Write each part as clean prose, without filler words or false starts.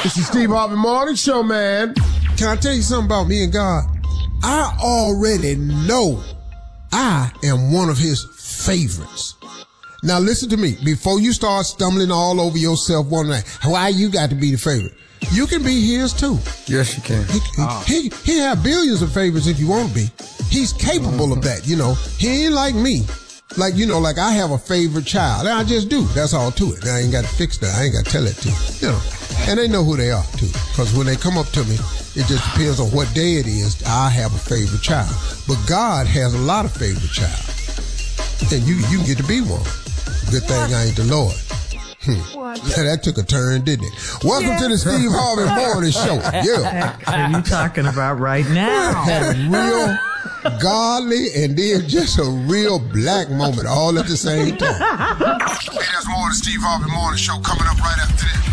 It's the Steve Harvey Morning Show, man. Can I tell you something about me and God? I already know I am one of his favorites. Now listen to me. Before you start stumbling all over yourself wondering why you got to be the favorite, you can be his too. Yes, you can. He have billions of favorites if you want to be. He's capable of that, you know. He ain't like me. Like, you know, like I have a favorite child. I just do. That's all to it. I ain't got to fix that. I ain't got to tell it to you. You know. And they know who they are too. Because when they come up to me, it just depends on what day it is. I have a favorite child. But God has a lot of favorite child. And you can get to be one. Good thing I ain't the Lord. That took a turn, didn't it? Welcome to the Steve Harvey Morning Show. Yeah. What are you talking about right now? Real godly and then just a real black moment all at the same time. Hey, there's more of the Steve Harvey Morning Show coming up right after this.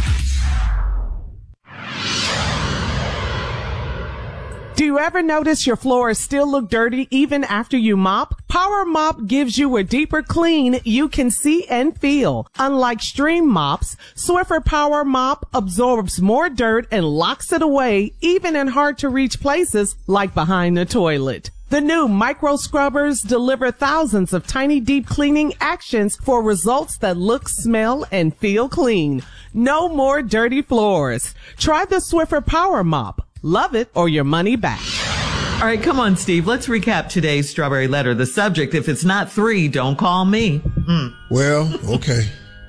Do you ever notice your floors still look dirty even after you mop? Power Mop gives you a deeper clean you can see and feel. Unlike stream mops, Swiffer Power Mop absorbs more dirt and locks it away even in hard-to-reach places like behind the toilet. The new micro scrubbers deliver thousands of tiny deep cleaning actions for results that look, smell, and feel clean. No more dirty floors. Try the Swiffer Power Mop. Love it or your money back. All right, come on, Steve. Let's recap today's Strawberry Letter. The subject, if it's not 3, don't call me. Well, okay.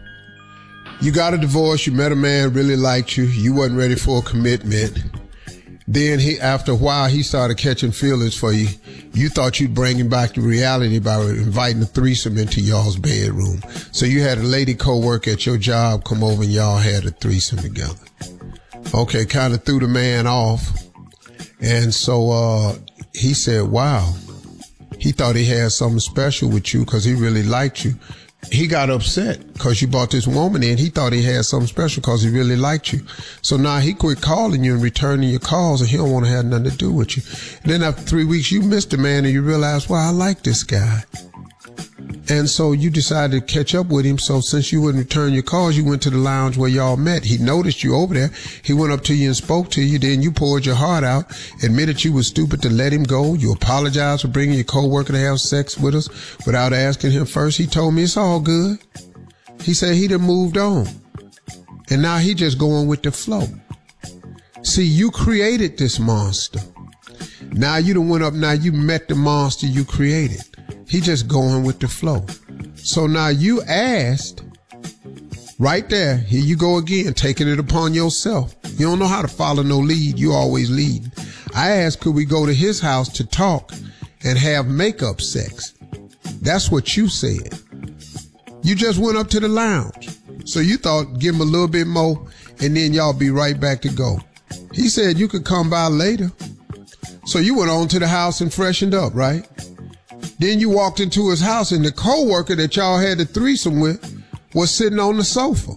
You got a divorce. You met a man, really liked you. You wasn't ready for a commitment. Then after a while, he started catching feelings for you. You thought you'd bring him back to reality by inviting a threesome into y'all's bedroom. So you had a lady co-worker at your job come over and y'all had a threesome together. Okay, kind of threw the man off. And so he said, wow. He thought he had something special with you because he really liked you. He got upset because you brought this woman in. He thought he had something special because he really liked you. So now he quit calling you and returning your calls, and he don't want to have nothing to do with you. And then after 3 weeks, you missed the man and you realized, well, I like this guy. And so you decided to catch up with him. So since you wouldn't return your calls, you went to the lounge where y'all met. He noticed you over there. He went up to you and spoke to you. Then you poured your heart out, admitted you were stupid to let him go. You apologized for bringing your coworker to have sex with us without asking him first. He told me it's all good. He said he done moved on. And now he just going with the flow. See, you created this monster. Now you done went up, now you met the monster you created. He just going with the flow. So now you asked, right there, here you go again, taking it upon yourself. You don't know how to follow no lead. You always lead. I asked, could we go to his house to talk and have makeup sex? That's what you said. You just went up to the lounge. So you thought, give him a little bit more and then y'all be right back to go. He said you could come by later. So you went on to the house and freshened up, right? Then you walked into his house and the coworker that y'all had the threesome with was sitting on the sofa.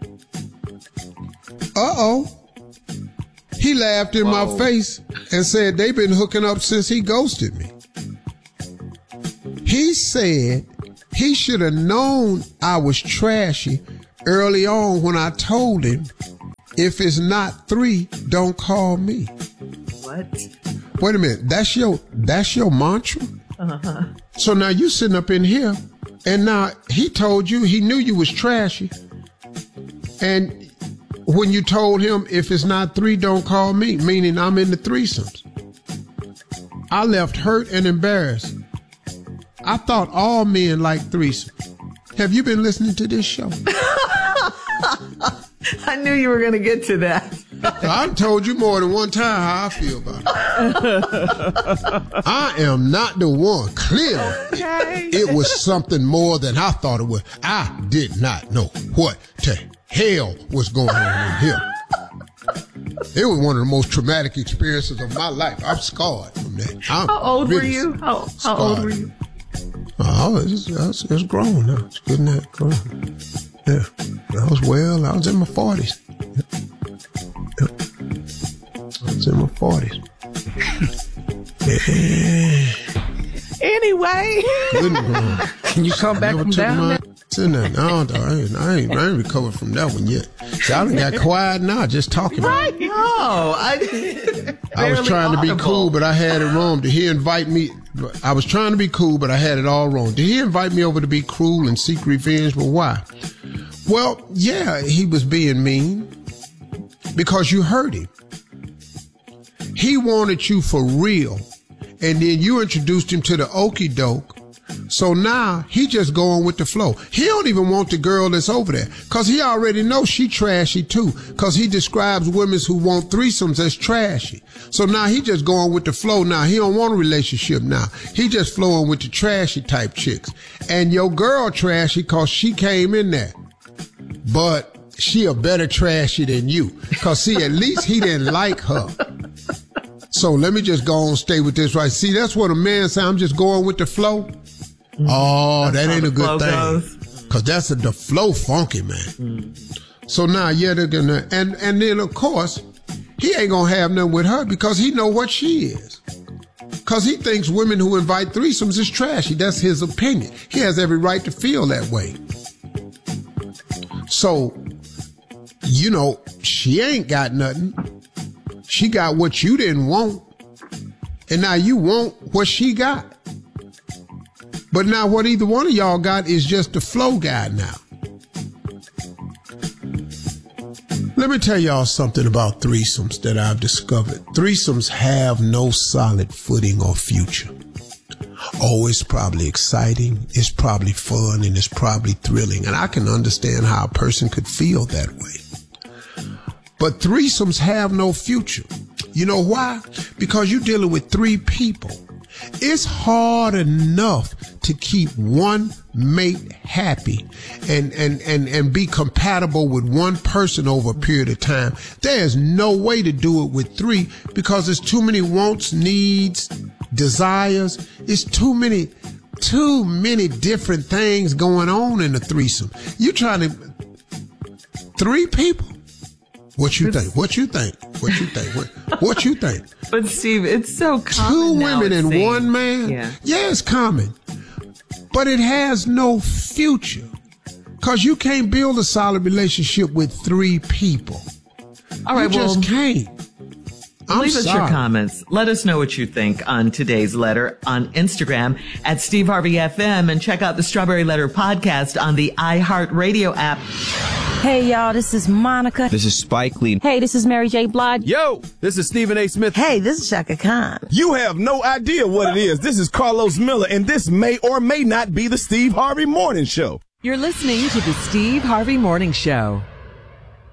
Uh-oh. He laughed in my face and said they've been hooking up since he ghosted me. He said he should have known I was trashy early on when I told him, if it's not 3, don't call me. What? Wait a minute. That's your mantra? Uh-huh. So now you sitting up in here, and now he told you, he knew you was trashy. And when you told him, if it's not 3, don't call me, meaning I'm in the threesomes. I left hurt and embarrassed. I thought all men like threesomes. Have you been listening to this show? I knew you were going to get to that. I told you more than one time how I feel about it. I am not the one. Clearly, it was something more than I thought it was. I did not know what the hell was going on in here. It was one of the most traumatic experiences of my life. I'm scarred from that. How old were you? How old were you? Oh, it's grown now. It's good now, grown. Yeah, I was in my 40s. I was in my 40s. Yeah. Anyway. Can you come back from down there? No, I ain't recovered from that one yet. Y'all got quiet now, just talking. Right? No, I was trying to be cool, but I had it wrong. Did he invite me? I was trying to be cool, but I had it all wrong. Did he invite me over to be cruel and seek revenge? Well, why? Well, yeah, he was being mean because you hurt him. He wanted you for real, and then you introduced him to the okie doke. So now he just going with the flow. He don't even want the girl that's over there because he already knows she trashy too, because he describes women who want threesomes as trashy. So now he just going with the flow. Now he don't want a relationship now. He just flowing with the trashy type chicks. And your girl trashy because she came in there. But she a better trashy than you, because see, at least he didn't like her. So let me just go on and stay with this right. See, that's what a man say, I'm just going with the flow. Oh, that ain't a good thing. Because that's the flow funky, man. So now, yeah, they're gonna, and then of course, he ain't gonna have nothing with her because he know what she is. Because he thinks women who invite threesomes is trashy. That's his opinion. He has every right to feel that way. So, you know, she ain't got nothing. She got what you didn't want. And now you want what she got. But now what either one of y'all got is just the flow guy now. Let me tell y'all something about threesomes that I've discovered. Threesomes have no solid footing or future. Oh, it's probably exciting, it's probably fun, and it's probably thrilling. And I can understand how a person could feel that way. But threesomes have no future. You know why? Because you're dealing with three people. It's hard enough to keep one mate happy and be compatible with one person over a period of time. There's no way to do it with three because there's too many wants, needs, desires. It's too many different things going on in a threesome. You trying to three people? What you think? What you think? What you think? What you think? But Steve, it's so common. Two now, women and seems. one man? Yeah, it's common. But it has no future. Because you can't build a solid relationship with three people. All right, you just can't. Leave us your comments. Let us know what you think on today's letter on Instagram at Steve Harvey FM, and check out the Strawberry Letter podcast on the iHeartRadio app. Hey, y'all, this is Monica. This is Spike Lee. Hey, this is Mary J. Blige. Yo, this is Stephen A. Smith. Hey, this is Shaka Khan. You have no idea what it is. This is Carlos Miller, and this may or may not be the Steve Harvey Morning Show. You're listening to the Steve Harvey Morning Show.